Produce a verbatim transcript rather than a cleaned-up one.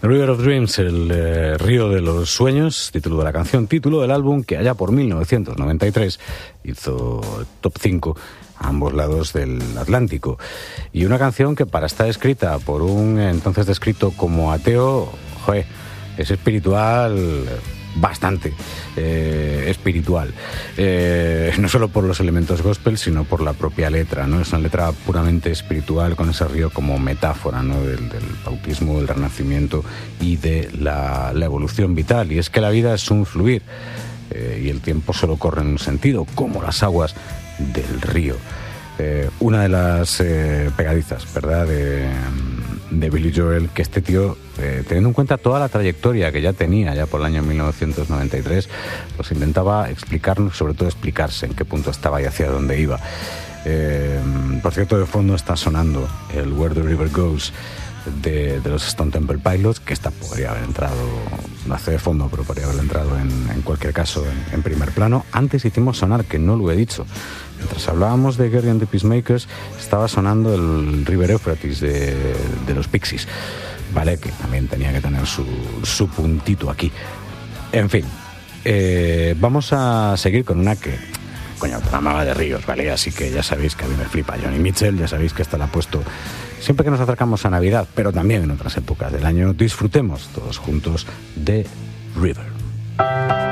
The River of Dreams, el eh, río de los sueños, título de la canción, título del álbum que allá por mil novecientos noventa y tres hizo top cinco a ambos lados del Atlántico. Y una canción que, para estar escrita por un entonces descrito como ateo, joder, es espiritual, bastante eh, espiritual, eh, no solo por los elementos gospel, sino por la propia letra, ¿no? Es una letra puramente espiritual, con ese río como metáfora, ¿no? del, del bautismo, del renacimiento y de la, la evolución vital. Y es que la vida es un fluir, eh, y el tiempo solo corre en un sentido, como las aguas del río. Eh, una de las eh, pegadizas, ¿verdad?, de, de Billy Joel, que este tío, eh, teniendo en cuenta toda la trayectoria que ya tenía ya por el año mil novecientos noventa y tres, pues intentaba explicarnos, sobre todo explicarse en qué punto estaba y hacia dónde iba. Eh, por cierto, de fondo está sonando el Where the River Goes de, de los Stone Temple Pilots, que esta podría haber entrado, no hace de fondo, pero podría haber entrado en, en cualquier caso en, en primer plano. Antes hicimos sonar, que no lo he dicho, mientras hablábamos de Gerry and the Peacemakers, estaba sonando el River Euphrates de, de los Pixies, vale, que también tenía que tener su, su puntito aquí. En fin, eh, vamos a seguir con una que, coño, tramaba de ríos, vale, así que ya sabéis que a mí me flipa Johnny Mitchell, ya sabéis que esta la ha puesto siempre que nos acercamos a Navidad, pero también en otras épocas del año. Disfrutemos todos juntos de River.